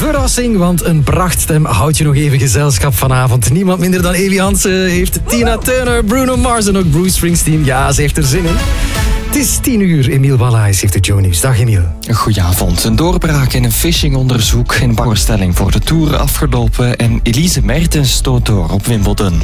verrassing, want een prachtstem houdt je nog even gezelschap vanavond. Niemand minder dan Evi Hansen heeft Tina Turner, Bruno Mars en ook Bruce Springsteen. Ja, ze heeft er zin in. Het is 10:00. Emiel Wallaes heeft het Joe-nieuws. Dag Emiel. Goedenavond. Een doorbraak in een phishingonderzoek in voorstelling voor de Tour afgelopen en Elise Mertens stoot door op Wimbledon.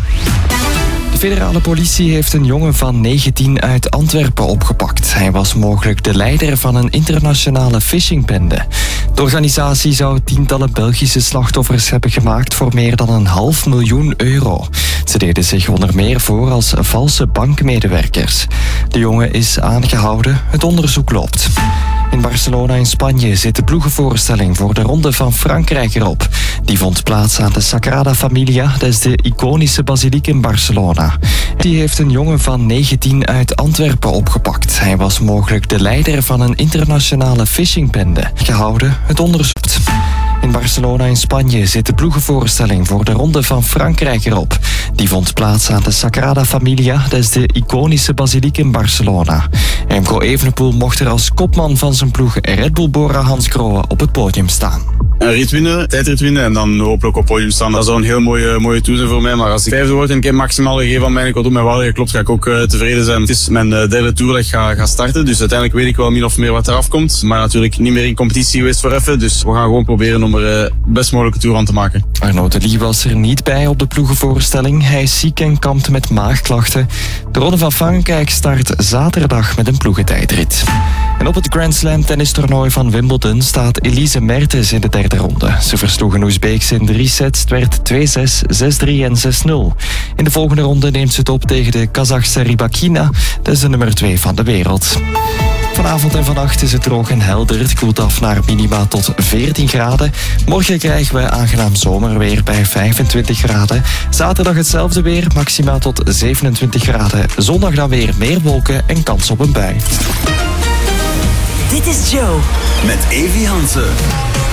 De federale politie heeft een jongen van 19 uit Antwerpen opgepakt. Hij was mogelijk de leider van een internationale phishingbende. De organisatie zou tientallen Belgische slachtoffers hebben gemaakt voor meer dan €500.000. Ze deden zich onder meer voor als valse bankmedewerkers. De jongen is aangehouden. Het onderzoek loopt. In Barcelona in Spanje zit de ploegenvoorstelling voor de Ronde van Frankrijk erop. Die vond plaats aan de Sagrada Familia, dat is de iconische basiliek in Barcelona. Die heeft een jongen van 19 uit Antwerpen opgepakt. Hij was mogelijk de leider van een internationale phishingbende. Gehouden, het onderzoek. In Barcelona in Spanje zit de ploegenvoorstelling voor de Ronde van Frankrijk erop. Die vond plaats aan de Sagrada Familia, dat is de iconische basiliek in Barcelona. Remco Evenepoel mocht er als kopman van zijn ploeg Red Bull Bora Hansgrohe op het podium staan. Een rit winnen, tijdrit winnen en dan hopelijk op het podium staan. Dat zou een heel mooie tour zijn voor mij. Maar als ik vijfde word en ik heb maximaal gegeven aan mij en ik wil doen mijn waarde klopt, ga ik ook tevreden zijn. Het is mijn derde tour dat ik ga starten. Dus uiteindelijk weet ik wel min of meer wat eraf komt. Maar natuurlijk niet meer in competitie geweest voor even. Dus we gaan gewoon proberen om er de best mogelijke tour aan te maken. Arnaud de Lie was er niet bij op de ploegenvoorstelling. Hij is ziek en kampt met maagklachten. De Ronde van Frankrijk start zaterdag met een ploegentijdrit. En op het Grand Slam tennistoernooi van Wimbledon staat Elise Mertens in de derde ronde. Ze versloeg een Oezbeekse in 3 sets. Het werd 2-6, 6-3 en 6-0. In de volgende ronde neemt ze het op tegen de Kazachse Rybakina. Dat is de nummer 2 van de wereld. Vanavond en vannacht is het droog en helder. Het koelt af naar minima tot 14 graden. Morgen krijgen we aangenaam zomerweer bij 25 graden. Zaterdag hetzelfde weer, maxima tot 27 graden. Zondag dan weer meer wolken en kans op een bui. Dit is Joe. Met Evi Hansen.